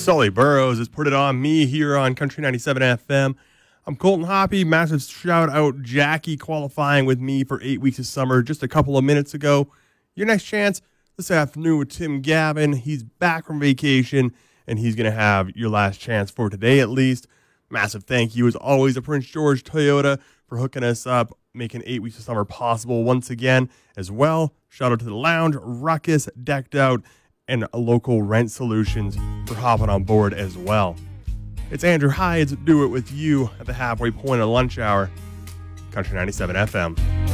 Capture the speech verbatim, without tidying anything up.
Sully Burrows has put it on me here on Country ninety-seven F M. I'm Colton Hoppy. Massive shout out Jackie qualifying with me for eight weeks of summer just a couple of minutes ago. Your next chance this afternoon with Tim Gavin. He's back from vacation and he's going to have your last chance for today at least. Massive thank you as always to Prince George Toyota for hooking us up, making eight weeks of summer possible once again as well. Shout out to the Lounge, Ruckus, Decked Out, and local Rent Solutions for hopping on board as well. It's Andrew Hydes, Do It With You at the halfway point of lunch hour. Country ninety-seven F M.